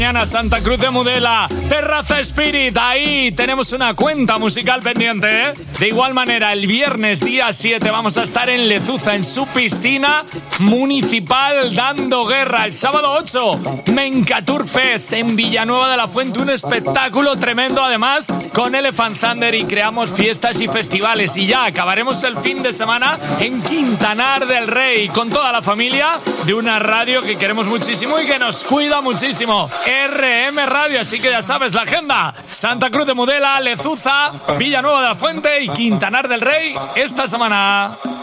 Mañana Santa Cruz de Mudela, Terraza Spirit, ahí tenemos una cuenta musical pendiente, ¿eh? De igual manera, el viernes día 7 vamos a estar en Lezuza, en su piscina municipal, dando guerra. El sábado 8, Mencatur Fest en Villanueva de la Fuente, un espectáculo tremendo además con Elephant Thunder, y creamos fiestas y festivales. Y ya acabaremos el fin de semana en Quintanar del Rey con toda la familia de una radio que queremos muchísimo y que nos cuida muchísimo, RM Radio. Así que ya sabes la agenda: Santa Cruz de Mudela, Lezuza, Villanueva de la Fuente y Quintanar del Rey esta semana.